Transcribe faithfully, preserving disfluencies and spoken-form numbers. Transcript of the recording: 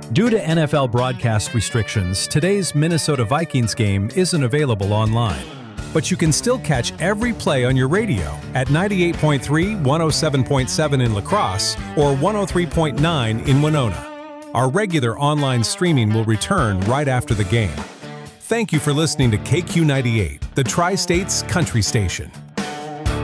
Due to N F L broadcast restrictions, today's Minnesota Vikings game isn't available online. But you can still catch every play on your radio at ninety-eight point three, one oh seven point seven in La Crosse or one oh three point nine in Winona. Our regular online streaming will return right after the game. Thank you for listening to K Q ninety-eight, the Tri-State's country station.